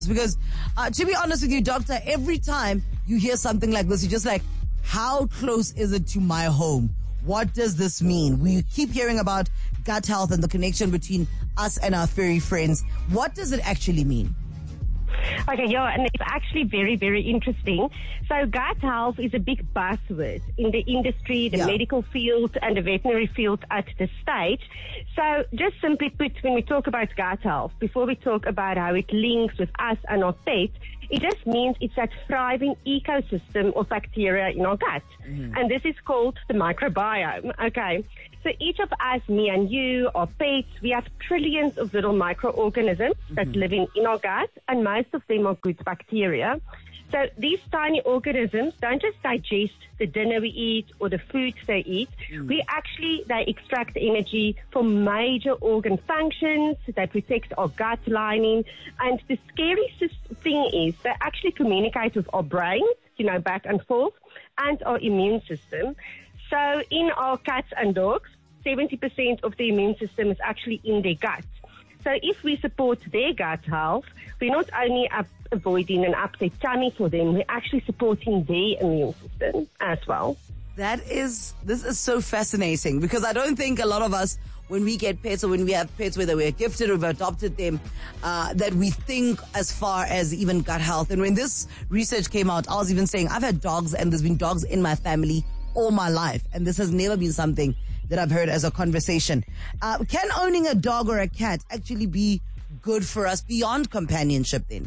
Because to be honest with you, doctor, every time you hear something like this, you're just like, how close is it to my home? What does this mean? We keep hearing about gut health and the connection between us and our furry friends. What does it actually mean? Okay, yeah, and it's actually very, very interesting. So gut health is a big buzzword in the industry, the medical field and the veterinary field at this stage. So just simply put, when we talk about gut health, before we talk about how it links with us and our pets, it just means it's that thriving ecosystem of bacteria in our gut. And this is called the microbiome. Okay. So each of us, me and you, our pets, we have trillions of little microorganisms that live in our gut, and most of them are good bacteria. So these tiny organisms don't just digest the dinner we eat or the food they eat. They extract energy from major organ functions. They protect our gut lining. And the scariest thing is they actually communicate with our brains, back and forth, and our immune system. So in our cats and dogs, 70% of the immune system is actually in their gut. So if we support their gut health, we're not only avoiding an upset tummy for them, we're actually supporting their immune system as well. This is so fascinating, because I don't think a lot of us, when we get pets or when we have pets, whether we're gifted or we've adopted them, that we think as far as even gut health. And when this research came out, I was even saying, I've had dogs and there's been dogs in my family all my life. And this has never been something that I've heard as a conversation. Can owning a dog or a cat actually be good for us beyond companionship then?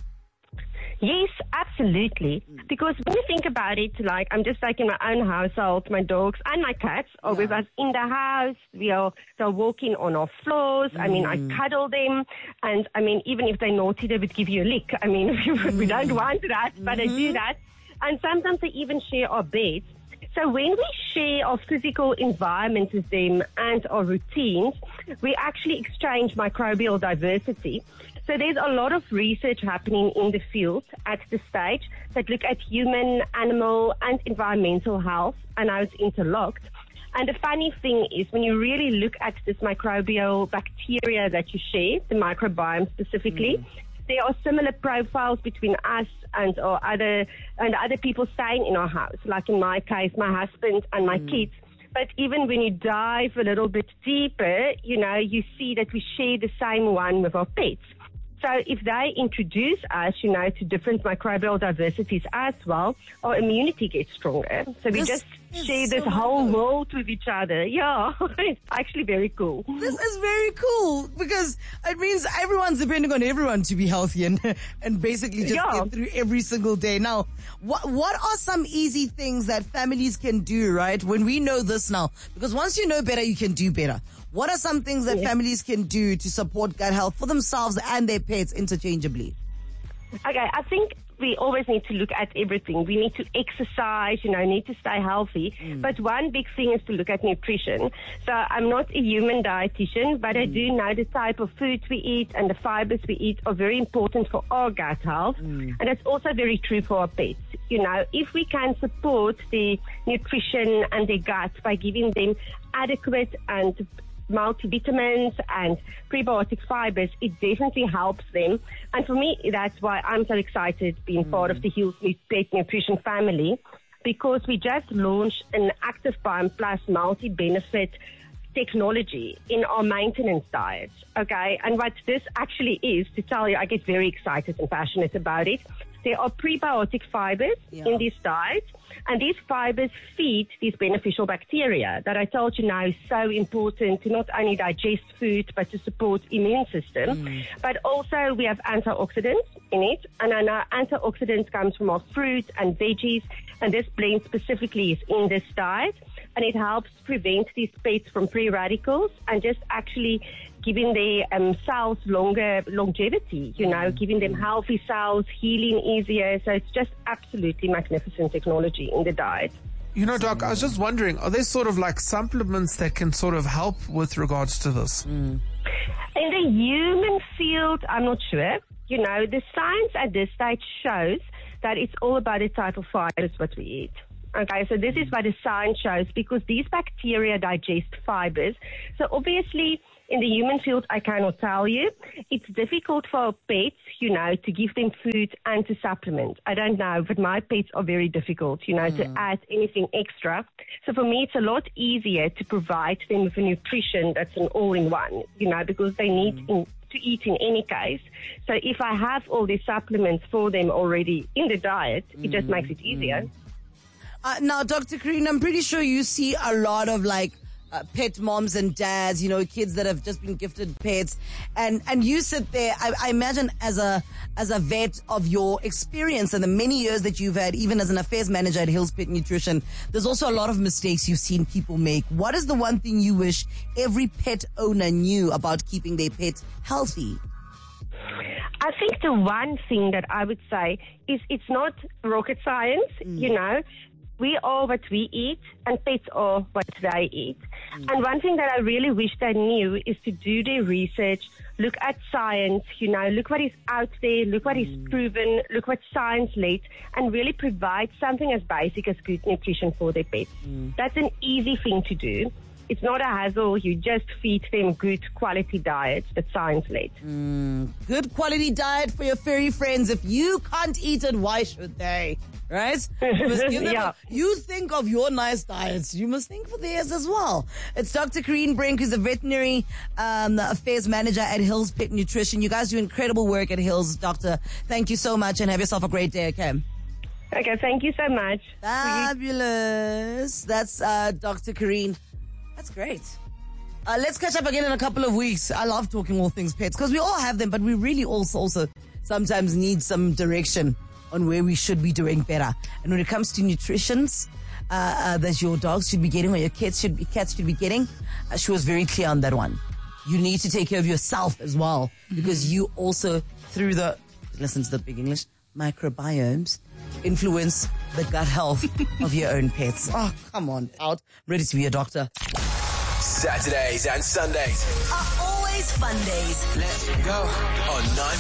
Yes, absolutely. Because when you think about it, I'm just in my own household, my dogs and my cats are with us in the house. They're walking on our floors. I cuddle them. And even if they're naughty, they would give you a lick. We don't want that, but they do that. And sometimes they even share our beds. So when we share our physical environment with them and our routines, we actually exchange microbial diversity. So there's a lot of research happening in the field at this stage that look at human, animal, and environmental health and how it's interlocked. And the funny thing is, when you really look at this microbial bacteria that you share, the microbiome specifically, there are similar profiles between us and other people staying in our house. Like in my case, my husband and my kids. But even when you dive a little bit deeper, you see that we share the same one with our pets. So if they introduce us, to different microbial diversities as well, our immunity gets stronger. So we just share this whole world with each other. Yeah, it's actually very cool. This is very cool, because it means everyone's depending on everyone to be healthy and basically just get through every single day. Now, what are some easy things that families can do, right, when we know this now? Because once you know better, you can do better. What are some things that families can do to support gut health for themselves and their pets interchangeably? Okay, I think we always need to look at everything. We need to exercise, need to stay healthy. But one big thing is to look at nutrition. So I'm not a human dietitian, but I do know the type of food we eat and the fibers we eat are very important for our gut health. And that's also very true for our pets. If we can support the nutrition and the gut by giving them adequate and multivitamins and prebiotic fibers, it definitely helps them. And for me, that's why I'm so excited being part of the Heels Pet Nutrition family, because we just launched an Active Biome Plus multi-benefit technology in our maintenance diet. Okay, and what this actually is, to tell you, I get very excited and passionate about it. There are prebiotic fibers in this diet, and these fibers feed these beneficial bacteria that I told you now is so important to not only digest food, but to support immune system. But also we have antioxidants in it, and I know antioxidants comes from our fruit and veggies, and this blend specifically is in this diet, and it helps prevent these pets from free radicals and just actually giving their cells longevity, giving them healthy cells, healing easier. So it's just absolutely magnificent technology in the diet. Doc, I was just wondering, are there sort of like supplements that can sort of help with regards to this? In the human field, I'm not sure. The science at this stage shows that it's all about the type of fibers what we eat. Okay, so this is what the science shows, because these bacteria digest fibers. So obviously, In the human field, I cannot tell you. It's difficult for pets, to give them food and to supplement. I don't know, but my pets are very difficult, to add anything extra. So for me, it's a lot easier to provide them with a nutrition that's an all-in-one, because they need to eat in any case. So if I have all these supplements for them already in the diet, it just makes it easier. Now, Dr. Kareen, I'm pretty sure you see a lot of pet moms and dads, kids that have just been gifted pets, and you sit there. I imagine as a vet of your experience and the many years that you've had, even as an affairs manager at Hills Pet Nutrition, there's also a lot of mistakes you've seen people make. What is the one thing you wish every pet owner knew about keeping their pets healthy? I think the one thing that I would say is it's not rocket science, We are what we eat, and pets are what they eat. And one thing that I really wish they knew is to do their research, look at science, look what is out there, look what is proven, look what science led, and really provide something as basic as good nutrition for their pets. That's an easy thing to do. It's not a hassle. You just feed them good quality diets that science led. Good quality diet for your furry friends. If you can't eat it, why should they? Right? You must give them you think of your nice diets. You must think for theirs as well. It's Dr. Kareen Brink, who's a veterinary affairs manager at Hills Pet Nutrition. You guys do incredible work at Hills, Doctor. Thank you so much and have yourself a great day, okay? Okay, thank you so much. Fabulous. That's Dr. Kareen. That's great. Let's catch up again in a couple of weeks. I love talking all things pets because we all have them, but we really also sometimes need some direction on where we should be doing better. And when it comes to nutritions that your dogs should be getting or your cats should be getting, she was very clear on that one. You need to take care of yourself as well because you also, through listen to the big English, microbiomes, influence the gut health of your own pets. Oh, come on, out. I'm ready to be a doctor. Saturdays and Sundays are always fun days. Let's go on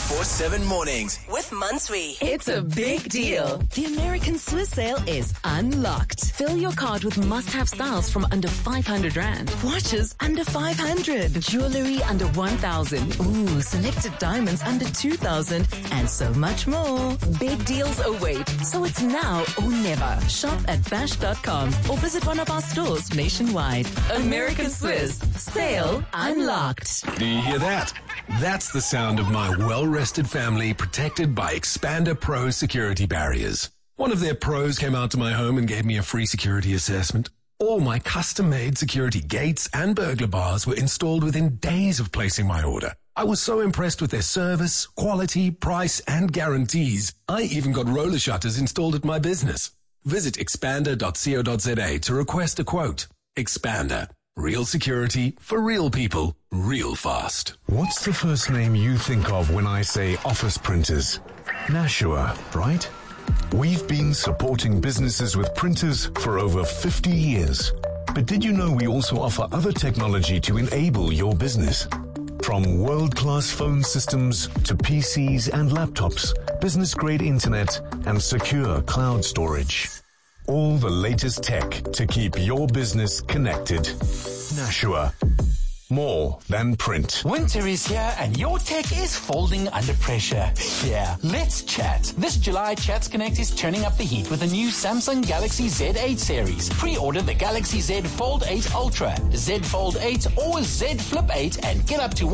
947 Mornings with Mansui. It's a big deal. The American Swiss sale is unlocked. Fill your cart with must-have styles from under 500 Rand. Watches under 500. Jewelry under 1,000. Ooh, selected diamonds under 2,000. And so much more. Big deals await. So it's now or never. Shop at bash.com or visit one of our stores nationwide. American Swiss. Sale unlocked. Do you hear that? That's the sound of my well-rested family protected by Expander Pro security barriers. One of their pros came out to my home and gave me a free security assessment. All my custom-made security gates and burglar bars were installed within days of placing my order. I was so impressed with their service, quality, price, and guarantees. I even got roller shutters installed at my business. Visit expander.co.za to request a quote. Expander. Real security for real people, real fast. What's the first name you think of when I say office printers? Nashua, right? We've been supporting businesses with printers for over 50 years. But did you know we also offer other technology to enable your business? From world-class phone systems to PCs and laptops, business-grade internet, and secure cloud storage. All the latest tech to keep your business connected. Nashua. More than print. Winter is here and your tech is folding under pressure. Yeah, let's chat. This July, Chats Connect is turning up the heat with a new Samsung Galaxy Z8 series. Pre-order the Galaxy Z Fold 8 Ultra, Z Fold 8 or Z Flip 8 and get up to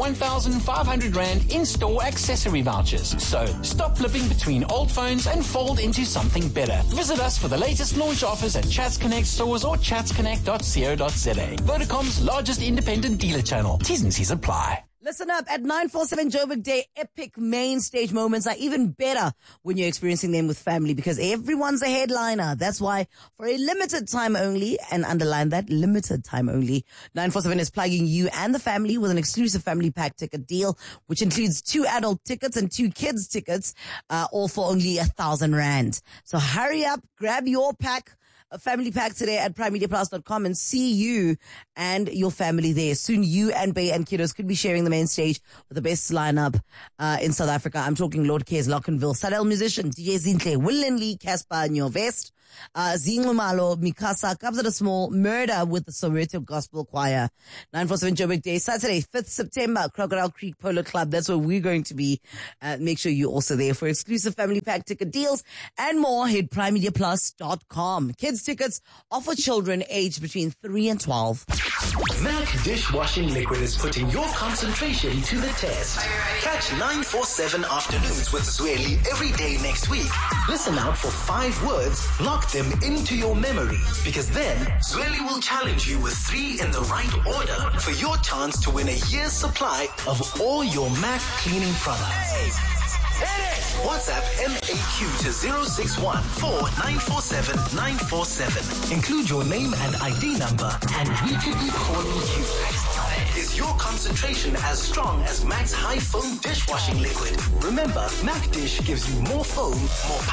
1,500 Rand in-store accessory vouchers. So, stop flipping between old phones and fold into something better. Visit us for the latest launch offers at Chats Connect stores or chatsconnect.co.za. Vodacom's largest independent dealer channel. T's and C's apply. Listen up, at 947 Joburg Day, epic main stage moments are even better when you're experiencing them with family because everyone's a headliner. That's why for a limited time only, and underline that, limited time only, 947 is plugging you and the family with an exclusive family pack ticket deal, which includes 2 adult tickets and 2 kids tickets, all for only 1,000 Rand. So hurry up, grab your pack. A family pack today at primemediaplus.com and see you and your family there. Soon you and Bay and kiddos could be sharing the main stage with the best lineup in South Africa. I'm talking Lord Cares, Lockenville, Sadel Musician, DJ Zinhle, Will and Lee, Casper, and your vest. Zinglumalo, Mikasa, Kabzada Small, Murder with the Soweto Gospel Choir. 947 Joburg Day, Saturday, 5th September, Crocodile Creek Polo Club. That's where we're going to be. Make sure you're also there for exclusive family pack ticket deals and more. Hit primemediaplus.com. Kids tickets are for children aged between 3 and 12. Mac dishwashing liquid is putting your concentration to the test. Catch 947 afternoons with Zweli every day next week. Listen out for 5 words, lock them into your memory, because then Zweli will challenge you with 3 in the right order for your chance to win a year's supply of all your Mac cleaning products. WhatsApp MAQ to 061 4947 947. Include your name and ID number, and we could be calling you. Is your concentration as strong as Mac's high foam dishwashing liquid? Remember, Mac Dish gives you more foam, more